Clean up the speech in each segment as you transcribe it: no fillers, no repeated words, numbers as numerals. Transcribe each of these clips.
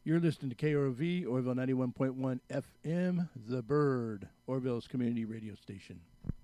You're listening to KROV, Orville 91.1 FM, The Bird, Orville's community radio station.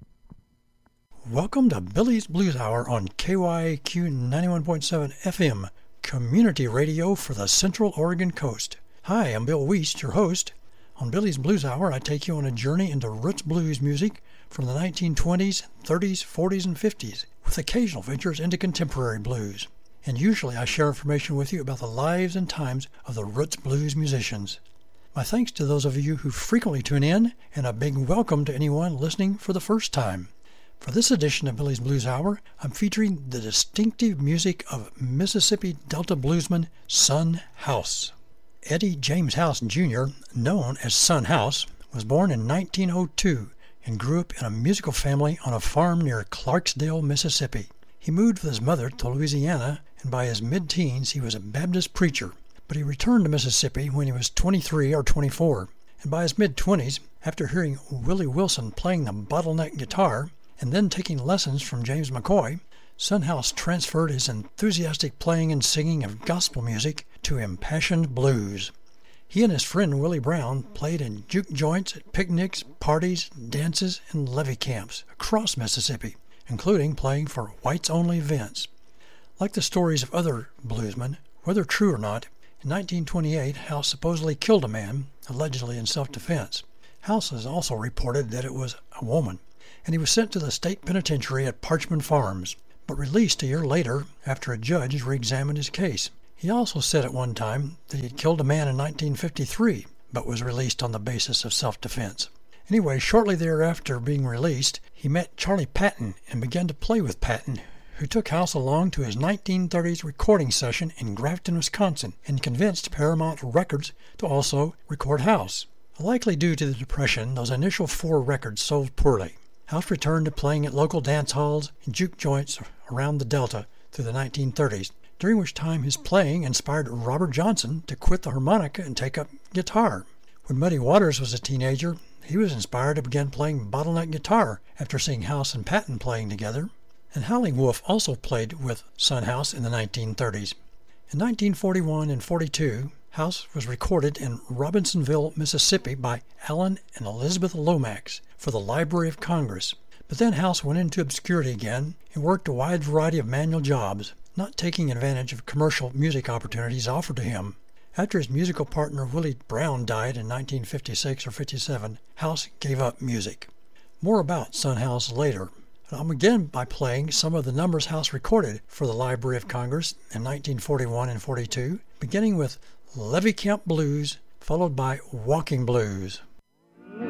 Welcome to Billy's Blues Hour on KYQ 91.7 FM, community radio for the Central Oregon coast. Hi, I'm Bill Wiest, your host. On Billy's Blues Hour, I take you on a journey into roots blues music from the 1920s, 30s, 40s, and 50s, with occasional ventures into contemporary blues. And usually I share information with you about the lives and times of the roots blues musicians. My thanks to those of you who frequently tune in, and a big welcome to anyone listening for the first time. For this edition of Billy's Blues Hour, I'm featuring the distinctive music of Mississippi Delta bluesman Son House. Eddie James House Jr., known as Son House, was born in 1902 and grew up in a musical family on a farm near Clarksdale, Mississippi. He moved with his mother to Louisiana, and by his mid-teens he was a Baptist preacher, but he returned to Mississippi when he was 23 or 24, and by his mid-20s, after hearing Willie Wilson playing the bottleneck guitar, and then taking lessons from James McCoy, Son House transferred his enthusiastic playing and singing of gospel music to impassioned blues. He and his friend Willie Brown played in juke joints at picnics, parties, dances, and levee camps across Mississippi, including playing for whites-only events. Like the stories of other bluesmen, whether true or not, in 1928 House supposedly killed a man, allegedly in self-defense. House has also reported that it was a woman, and he was sent to the state penitentiary at Parchman Farms, but released a year later after a judge re-examined his case. He also said at one time that he had killed a man in 1953, but was released on the basis of self-defense. Anyway, shortly thereafter being released, he met Charlie Patton and began to play with Patton, who took House along to his 1930s recording session in Grafton, Wisconsin, and convinced Paramount Records to also record House. Likely due to the Depression, those initial 4 records sold poorly. House returned to playing at local dance halls and juke joints around the Delta through the 1930s, during which time his playing inspired Robert Johnson to quit the harmonica and take up guitar. When Muddy Waters was a teenager, he was inspired to begin playing bottleneck guitar after seeing House and Patton playing together. And Howling Wolf also played with Son House in the 1930s. In 1941 and 42, House was recorded in Robinsonville, Mississippi by Alan and Elizabeth Lomax for the Library of Congress. But then House went into obscurity again and worked a wide variety of manual jobs, not taking advantage of commercial music opportunities offered to him. After his musical partner Willie Brown died in 1956 or 57, House gave up music. More about Son House later. I'll begin by playing some of the numbers House recorded for the Library of Congress in 1941 and 42, beginning with Levee Camp Blues, followed by Walking Blues.